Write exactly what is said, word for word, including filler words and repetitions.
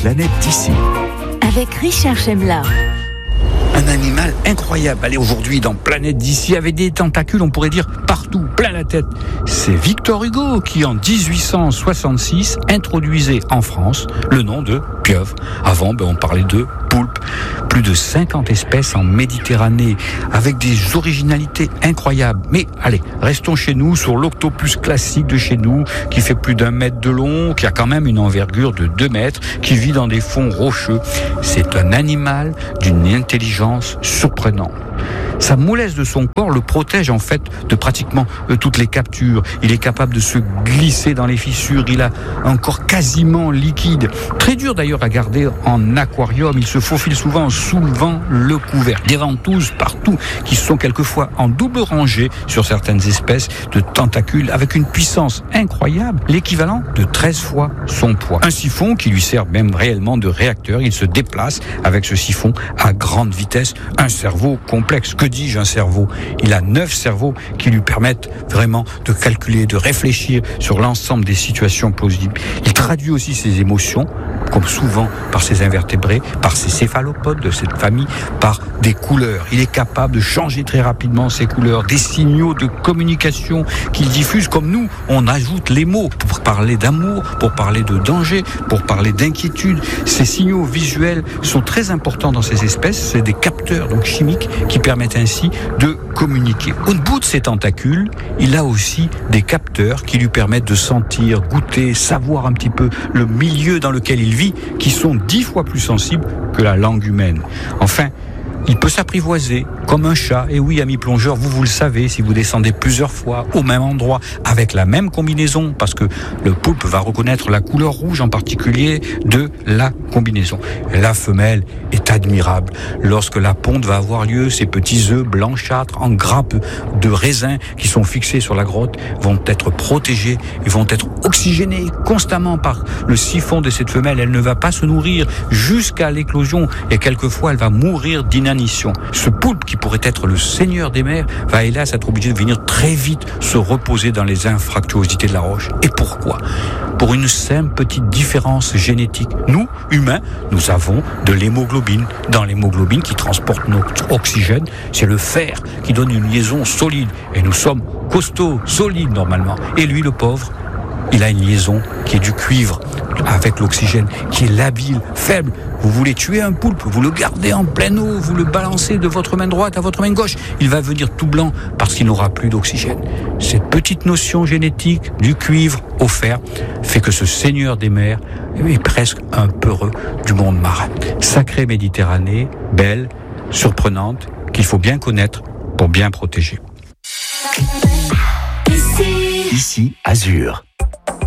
Planète d'ici. Avec Richard Chemla. Un animal incroyable. Allez, aujourd'hui, dans Planète d'ici, avec des tentacules, on pourrait dire partout, plein la tête. C'est Victor Hugo qui, en dix-huit cent soixante-six, introduisait en France le nom de pieuvre. Avant, ben, on parlait de poulpe. Plus de cinquante espèces en Méditerranée, avec des originalités incroyables. Mais allez, restons chez nous, sur l'octopus classique de chez nous, qui fait plus d'un mètre de long, qui a quand même une envergure de deux mètres, qui vit dans des fonds rocheux. C'est un animal d'une intelligence surprenante. Sa mollesse de son corps le protège en fait de pratiquement euh, toutes les captures. Il est capable de se glisser dans les fissures. Il a un corps quasiment liquide. Très dur d'ailleurs à garder en aquarium. Il se faufile souvent en soulevant le couvercle. Des ventouses partout qui sont quelquefois en double rangée sur certaines espèces de tentacules avec une puissance incroyable, l'équivalent de treize fois son poids. Un siphon qui lui sert même réellement de réacteur. Il se déplace avec ce siphon à grande vitesse. Un cerveau complexe. Que dis-je, un cerveau? Il a neuf cerveaux qui lui permettent vraiment de calculer, de réfléchir sur l'ensemble des situations plausibles. Il traduit aussi ses émotions, comme souvent par ses invertébrés, par ses céphalopodes de cette famille, par des couleurs. Il est capable de changer très rapidement ses couleurs, des signaux de communication qu'il diffuse, comme nous, on ajoute les mots pour parler d'amour, pour parler de danger, pour parler d'inquiétude. Ces signaux visuels sont très importants dans ces espèces. C'est des capteurs donc chimiques qui permettent ainsi de communiquer. Au bout de ses tentacules, il a aussi des capteurs qui lui permettent de sentir, goûter, savoir un petit peu le milieu dans lequel il vit, qui sont dix fois plus sensibles que la langue humaine. Enfin, il peut s'apprivoiser comme un chat. Et oui, amis plongeurs, vous, vous le savez, si vous descendez plusieurs fois au même endroit, avec la même combinaison, parce que le poulpe va reconnaître la couleur rouge en particulier de la combinaison. La femelle est admirable. Lorsque la ponte va avoir lieu, ces petits œufs blanchâtres en grappes de raisin qui sont fixés sur la grotte vont être protégés et vont être oxygénés constamment par le siphon de cette femelle. Elle ne va pas se nourrir jusqu'à l'éclosion et quelquefois elle va mourir d'inanition. Ce poulpe qui pourrait être le seigneur des mers va hélas être obligé de venir très vite se reposer dans les infractuosités de la roche. Et pourquoi? Pour une simple petite différence génétique. Nous, humains, nous avons de l'hémoglobine. Dans l'hémoglobine qui transporte notre oxygène, c'est le fer qui donne une liaison solide. Et nous sommes costauds, solides normalement. Et lui, le pauvre, il a une liaison qui est du cuivre avec l'oxygène, qui est labile, faible. Vous voulez tuer un poulpe, vous le gardez en pleine eau, vous le balancez de votre main droite à votre main gauche, il va venir tout blanc parce qu'il n'aura plus d'oxygène. Cette petite notion génétique du cuivre au fer fait que ce seigneur des mers est presque un peureux du monde marin. Sacrée Méditerranée, belle, surprenante, qu'il faut bien connaître pour bien protéger. Ici, Azur.